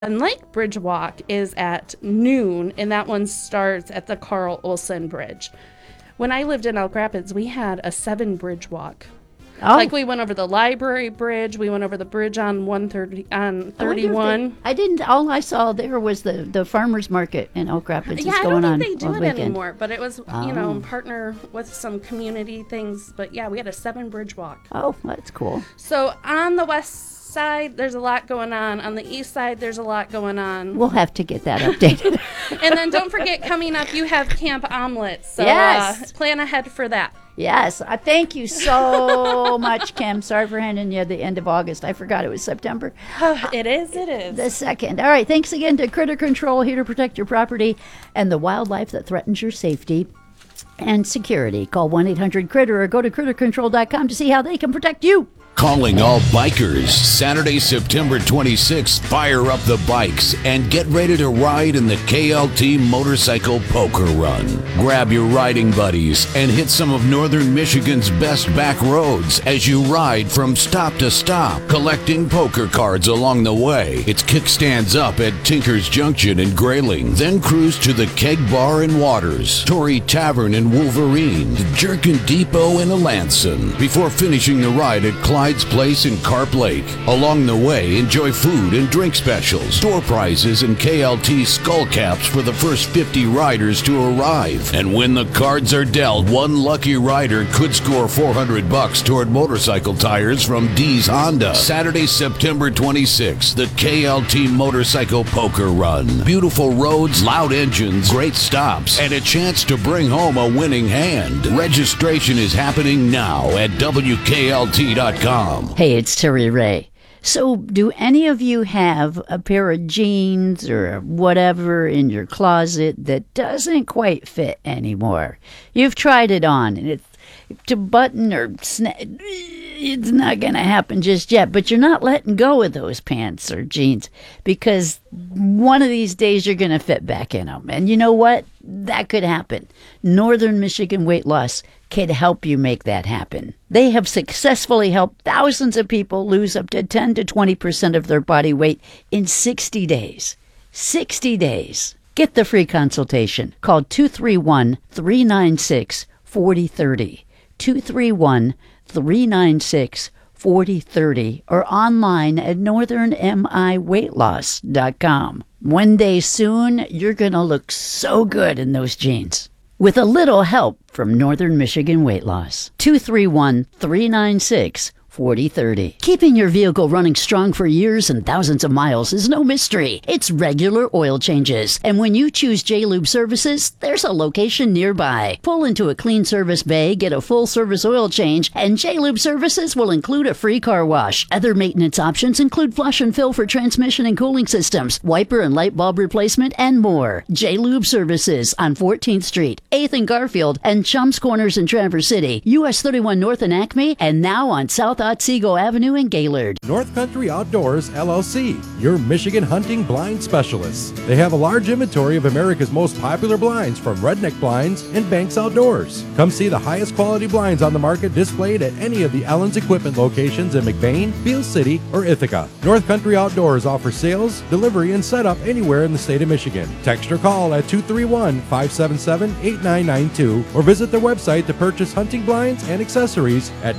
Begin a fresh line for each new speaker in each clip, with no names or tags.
And Lake Bridge Walk is at noon, and that one starts at the Carl Olson Bridge. When I lived in Elk Rapids, we had a 7-bridge walk.
Oh.
Like we went over the Library Bridge, we went over the bridge on 31.
All I saw there was the farmers market in Elk Rapids.
Yeah,
It's
I
going
don't
on
think they do
all
it
weekend.
anymore, but it was, partner with some community things. But yeah, we had a 7-bridge walk.
Oh, that's cool.
So on the west side, there's a lot going on. On the east side, there's a lot going on.
We'll have to get that updated.
And then don't forget, coming up, you have Camp Omelette. So
Yes.
Plan ahead for that.
Yes, I thank you so much, Kim. Sorry for handing you the end of August. I forgot it was September.
It is.
The 2nd. All right, thanks again to Critter Control, here to protect your property and the wildlife that threatens your safety and security. Call 1-800-CRITTER or go to crittercontrol.com to see how they can protect you.
Calling all bikers. Saturday, September 26th, fire up the bikes and get ready to ride in the KLT Motorcycle Poker Run. Grab your riding buddies and hit some of Northern Michigan's best back roads as you ride from stop to stop, collecting poker cards along the way. It's kickstands up at Tinker's Junction in Grayling, then cruise to the Keg Bar in Waters, Torrey Tavern in Wolverine, the Jerkin Depot in Alanson, before finishing the ride at Clyde's Place in Carp Lake. Along the way, enjoy food and drink specials, store prizes, and KLT skull caps for the first 50 riders to arrive. And when the cards are dealt, one lucky rider could score $400 toward motorcycle tires from D's Honda. Saturday, September 26th, the KLT Motorcycle Poker Run. Beautiful roads, loud engines, great stops, and a chance to bring home a winning hand. Registration is happening now at WKLT.com.
Hey, it's Terry Ray. So, do any of you have a pair of jeans or whatever in your closet that doesn't quite fit anymore? You've tried it on, and it's to button or it's not going to happen just yet, but you're not letting go of those pants or jeans because one of these days you're going to fit back in them. And you know what? That could happen. Northern Michigan Weight Loss can help you make that happen. They have successfully helped thousands of people lose up to 10 to 20% of their body weight in 60 days. 60 days. Get the free consultation. Call 231-396-4030. 231-396-4030 or online at northernmiweightloss.com. One day soon, you're going to look so good in those jeans. With a little help from Northern Michigan Weight Loss. 231-396-4030. Keeping your vehicle running strong for years and thousands of miles is no mystery. It's regular oil changes. And when you choose J-Lube Services, there's a location nearby. Pull into a clean service bay, get a full service oil change, and J-Lube Services will include a free car wash. Other maintenance options include flush and fill for transmission and cooling systems, wiper and light bulb replacement, and more. J-Lube Services on 14th Street, 8th and Garfield, and Chums Corners in Traverse City, US 31 North in Acme, and now on South Otsego Avenue in Gaylord.
North Country Outdoors, LLC, your Michigan hunting blind specialists. They have a large inventory of America's most popular blinds, from Redneck Blinds and Banks Outdoors. Come see the highest quality blinds on the market displayed at any of the Ellen's Equipment locations in McBain, Beale City, or Ithaca. North Country Outdoors offers sales, delivery, and setup anywhere in the state of Michigan. Text or call at 231-577-8992 or visit their website to purchase hunting blinds and accessories at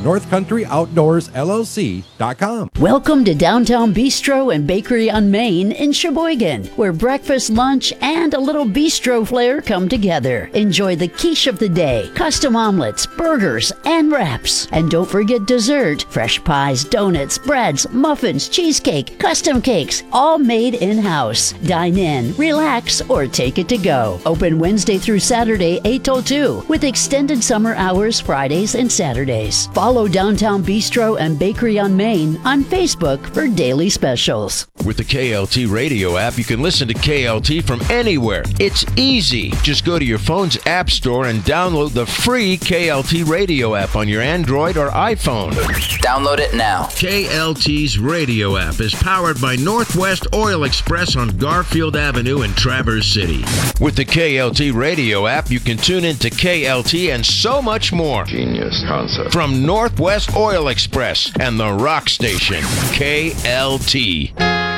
northcountryoutdoorsllc.com.
Welcome to Downtown Bistro and Bakery on Main in Sheboygan, where breakfast, lunch, and a little bistro flair come together. Enjoy the quiche of the day, custom omelets, burgers, and wraps. And don't forget dessert, fresh pies, donuts, breads, muffins, cheesecake, custom cakes, all made in-house. Dine in, relax, or take it to go. Open Wednesday through Saturday, 8 till 2, with extended summer hours Fridays and Saturdays. Follow Downtown Bistro and Bakery on Main on Facebook for daily specials.
With the KLT radio app, you can listen to KLT from anywhere. It's easy. Just go to your phone's app store and download the free KLT radio app on your Android or iPhone.
Download it now.
KLT's radio app is powered by Northwest Oil Express on Garfield Avenue in Traverse City. With the KLT radio app, you can tune into KLT and so much more.
Genius concept.
From Northwest Oil Express and the rock station, KLT.